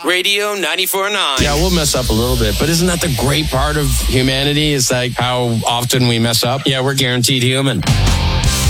Radio 94.9. Yeah, we'll mess up a little bit, but isn't that the great part of humanity? Is like how often we mess up? Yeah, we're guaranteed human.